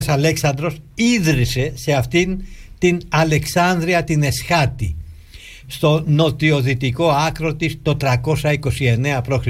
Αλέξανδρος ίδρυσε σε αυτήν την Αλεξάνδρεια την Εσχάτη, στο νοτιοδυτικό άκρο της το 329 π.Χ.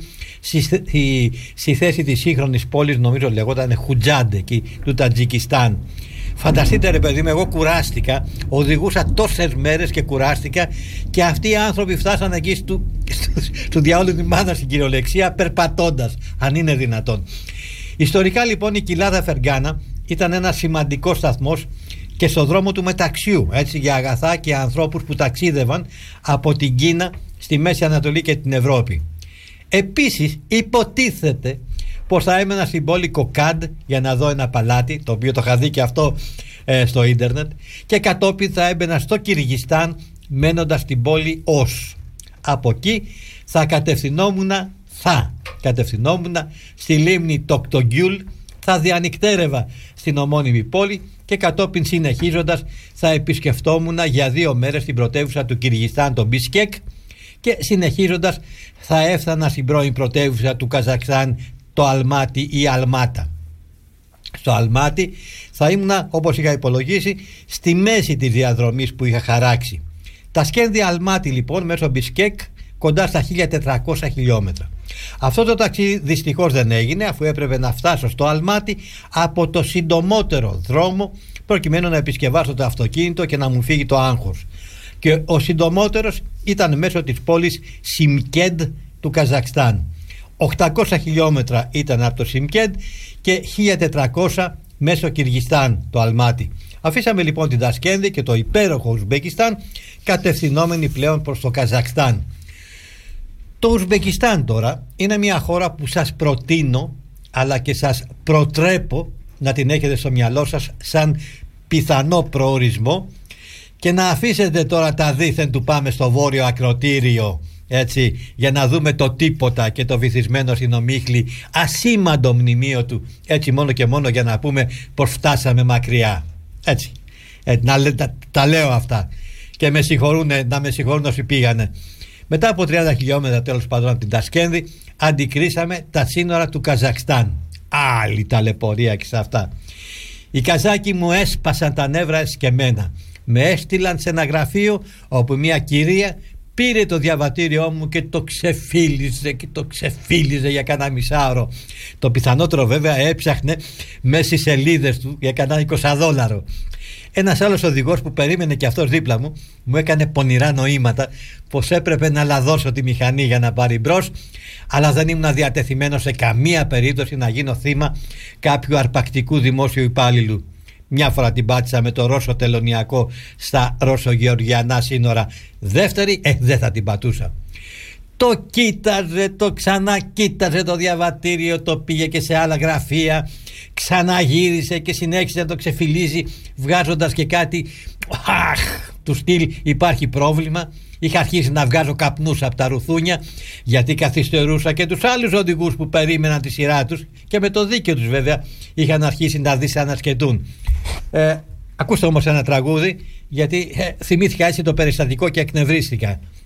στη θέση της σύγχρονης πόλης, νομίζω λεγόταν Χουτζάντ, εκεί του Τατζικιστάν. Φανταστείτε ρε παιδί μου, εγώ κουράστηκα, οδηγούσα τόσες μέρες και κουράστηκα, και αυτοί οι άνθρωποι φτάσανε εκεί του διαόλου τη μάνα στην κυριολεξία περπατώντας, αν είναι δυνατόν. Ιστορικά λοιπόν η κοιλάδα Φεργάνα ήταν ένας σημαντικός σταθμός και στο δρόμο του μεταξιού, έτσι, για αγαθά και ανθρώπους που ταξίδευαν από την Κίνα στη Μέση Ανατολή και την Ευρώπη. Επίσης υποτίθεται πως θα έμενα στην πόλη Κοκάντ για να δω ένα παλάτι, το οποίο το είχα δει και αυτό στο ίντερνετ, και κατόπιν θα έμπαινα στο Κυργιστάν μένοντας στην πόλη Ως. Από εκεί θα κατευθυνόμουν στη λίμνη Τοκτογιούλ, θα διανυκτέρευα στην ομώνυμη πόλη και κατόπιν συνεχίζοντας θα επισκεφτόμουν για 2 μέρες την πρωτεύουσα του Κυργιστάν, το Μπισκέκ, και συνεχίζοντας θα έφτανα στην πρώην πρωτεύουσα του Καζακστάν, το Αλμάτι ή Αλμάτα. Στο Αλμάτι θα ήμουν, όπως είχα υπολογίσει, στη μέση της διαδρομής που είχα χαράξει. Τα σκένδια Αλμάτι λοιπόν μέσω Μπισκέκ κοντά στα 1400 χιλιόμετρα. Αυτό το ταξίδι δυστυχώς δεν έγινε, αφού έπρεπε να φτάσω στο Αλμάτι από το συντομότερο δρόμο, προκειμένου να επισκευάσω το αυτοκίνητο και να μου φύγει το άγχος. Και ο συντομότερος ήταν μέσω της πόλης Σιμκέντ του Καζακστάν. 800 χιλιόμετρα ήταν από το Σιμκέντ και 1400 μέσω Κυργιστάν, το Αλμάτι. Αφήσαμε λοιπόν την Τασκένδη και το υπέροχο Ουσμπεκιστάν, κατευθυνόμενοι πλέον προς το Καζακστάν. Το Ουσμπεκιστάν τώρα είναι μια χώρα που σας προτείνω, αλλά και σας προτρέπω να την έχετε στο μυαλό σας σαν πιθανό προορισμό, και να αφήσετε τώρα τα δήθεν του πάμε στο βόρειο ακροτήριο, έτσι, για να δούμε το τίποτα και το βυθισμένο στην ομίχλη ασήμαντο μνημείο του, έτσι, μόνο και μόνο για να πούμε πως φτάσαμε μακριά, έτσι, τα λέω αυτά και να με συγχωρούν όσοι πήγανε. Μετά από 30 χιλιόμετρα τέλος πάντων από την Τασκένδη αντικρίσαμε τα σύνορα του Καζακστάν. Άλλη ταλαιπωρία και σε αυτά. Οι Καζάκοι μου έσπασαν τα νεύρα εσκεμμένα. Με έστειλαν σε ένα γραφείο όπου μια κυρία πήρε το διαβατήριό μου και το ξεφύλιζε για κανένα μισάωρο. Το πιθανότερο βέβαια έψαχνε μέσα στις σελίδες του για κανένα $20. Ένας άλλος οδηγός που περίμενε και αυτός δίπλα μου μου έκανε πονηρά νοήματα πως έπρεπε να λαδώσω τη μηχανή για να πάρει μπρος, αλλά δεν ήμουν διατεθειμένος σε καμία περίπτωση να γίνω θύμα κάποιου αρπακτικού δημόσιου υπάλληλου. Μια φορά την πάτησα με το Ρώσο τελωνιακό στα Ρώσο-Γεωργιανά σύνορα. Δεύτερη, δεν θα την πατούσα. Το κοίταζε, το ξανακοίταζε το διαβατήριο, το πήγε και σε άλλα γραφεία, ξαναγύρισε και συνέχισε να το ξεφυλίζει, βγάζοντας και κάτι του στυλ υπάρχει πρόβλημα. Είχα αρχίσει να βγάζω καπνούς από τα ρουθούνια, γιατί καθυστερούσα και τους άλλους οδηγούς που περίμεναν τη σειρά τους, και με το δίκιο τους βέβαια είχαν αρχίσει να δυσανασκετούν. Ακούστε όμως ένα τραγούδι, γιατί θυμήθηκα έτσι το περιστατικό και εκνευρίστηκα.